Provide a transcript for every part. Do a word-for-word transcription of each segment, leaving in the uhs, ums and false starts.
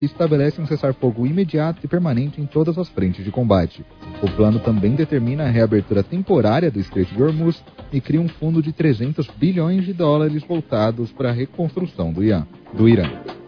e estabelece um cessar-fogo imediato e permanente em todas as frentes de combate. O plano também determina a reabertura temporária do Estreito de Hormuz e cria um fundo de trezentos bilhões de dólares voltados para a reconstrução do Irã. Do Irã.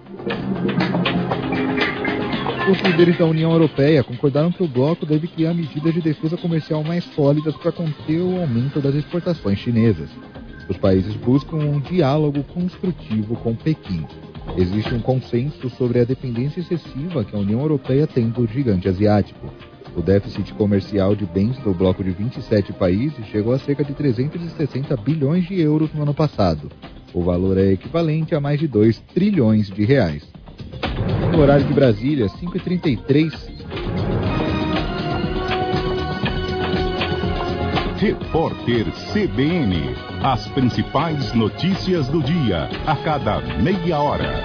Os líderes da União Europeia concordaram que o bloco deve criar medidas de defesa comercial mais sólidas para conter o aumento das exportações chinesas. Os países buscam um diálogo construtivo com Pequim. Existe um consenso sobre a dependência excessiva que a União Europeia tem do gigante asiático. O déficit comercial de bens do bloco de vinte e sete países chegou a cerca de trezentos e sessenta bilhões de euros no ano passado. O valor é equivalente a mais de dois trilhões de reais. No horário de Brasília, cinco e trinta e três. Repórter C B N. As principais notícias do dia, a cada meia hora.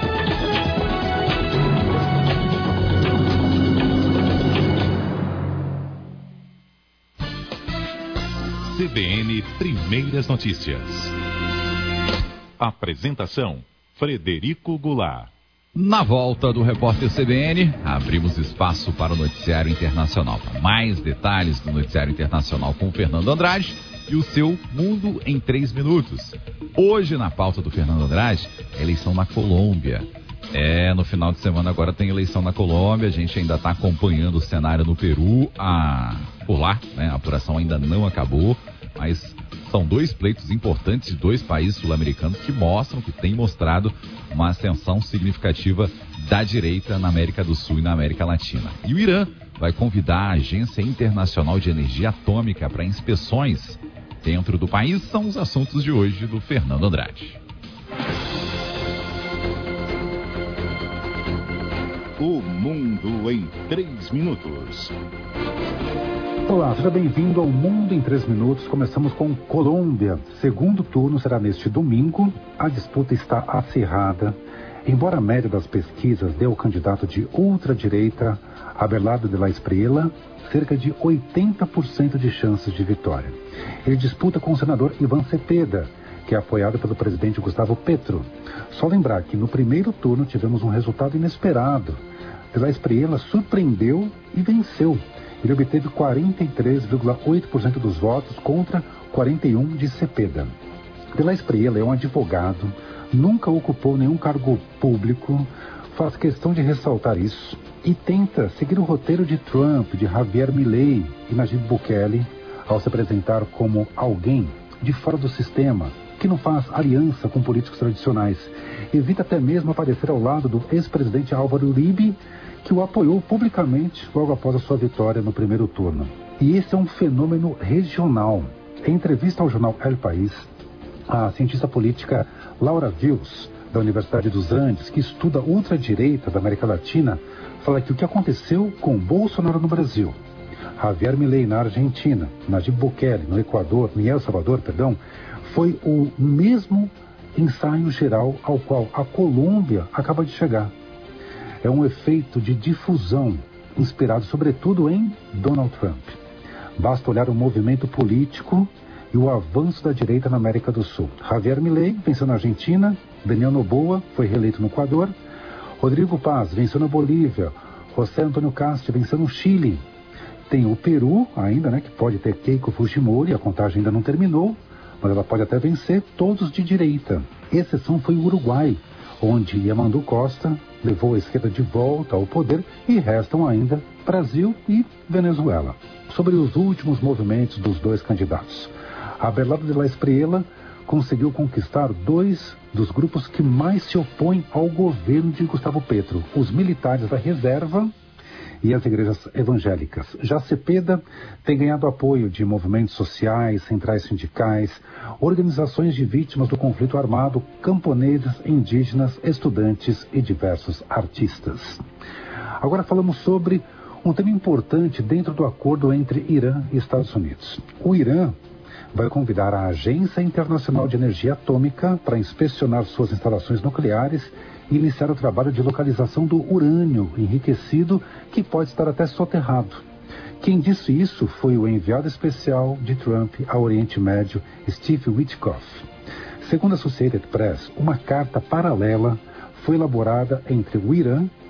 C B N Primeiras Notícias. Apresentação: Frederico Goulart. Na volta do repórter C B N, abrimos espaço para o noticiário internacional. Para mais detalhes do noticiário internacional com o Fernando Andrade e o seu Mundo em três minutos. Hoje, na pauta do Fernando Andrade, eleição na Colômbia. É, no final de semana agora tem eleição na Colômbia, a gente ainda está acompanhando o cenário no Peru. A, por lá, né, a apuração ainda não acabou, mas são dois pleitos importantes de dois países sul-americanos que mostram, que têm mostrado uma ascensão significativa da direita na América do Sul e na América Latina. E o Irã vai convidar a Agência Internacional de Energia Atômica para inspeções dentro do país. São os assuntos de hoje do Fernando Andrade. O Mundo em três minutos. Olá, seja bem-vindo ao Mundo em três minutos. Começamos com Colômbia. Segundo turno será neste domingo. A disputa está acirrada. Embora a média das pesquisas dê ao candidato de ultradireita, Abelardo de la Espriella, cerca de oitenta por cento de chances de vitória. Ele disputa com o senador Iván Cepeda, que é apoiado pelo presidente Gustavo Petro. Só lembrar que no primeiro turno tivemos um resultado inesperado. De la Espriella surpreendeu e venceu. Ele obteve quarenta e três vírgula oito por cento dos votos contra quarenta e um por cento de Cepeda. De la Espriella é um advogado, nunca ocupou nenhum cargo público, faz questão de ressaltar isso e tenta seguir o roteiro de Trump, de Javier Milei e Nayib Bukele ao se apresentar como alguém de fora do sistema, que não faz aliança com políticos tradicionais. Evita até mesmo aparecer ao lado do ex-presidente Álvaro Uribe, que o apoiou publicamente logo após a sua vitória no primeiro turno. E esse é um fenômeno regional. Em entrevista ao jornal El País, a cientista política Laura Vils, da Universidade dos Andes, que estuda ultradireita da América Latina, fala que o que aconteceu com Bolsonaro no Brasil, Javier Milei na Argentina, Nayib Bukele no Equador, em El Salvador, perdão, foi o mesmo ensaio geral ao qual a Colômbia acaba de chegar. É um efeito de difusão, inspirado sobretudo em Donald Trump. Basta olhar o movimento político e o avanço da direita na América do Sul. Javier Milei venceu na Argentina, Daniel Noboa foi reeleito no Equador, Rodrigo Paz venceu na Bolívia, José Antônio Castro venceu no Chile. Tem o Peru ainda, né, que pode ter Keiko Fujimori, a contagem ainda não terminou, mas ela pode até vencer, todos de direita. Exceção foi o Uruguai, onde Yamandu Costa levou a esquerda de volta ao poder e restam ainda Brasil e Venezuela. Sobre os últimos movimentos dos dois candidatos, Abelardo de la Espriella conseguiu conquistar dois dos grupos que mais se opõem ao governo de Gustavo Petro, os militares da reserva e as igrejas evangélicas. Já Cepeda tem ganhado apoio de movimentos sociais, centrais sindicais, organizações de vítimas do conflito armado, camponeses, indígenas, estudantes e diversos artistas. Agora falamos sobre um tema importante dentro do acordo entre Irã e Estados Unidos. O Irã vai convidar a Agência Internacional de Energia Atômica para inspecionar suas instalações nucleares e iniciar o trabalho de localização do urânio enriquecido, que pode estar até soterrado. Quem disse isso foi o enviado especial de Trump ao Oriente Médio, Steve Witkoff. Segundo a Associated Press, uma carta paralela foi elaborada entre o Irã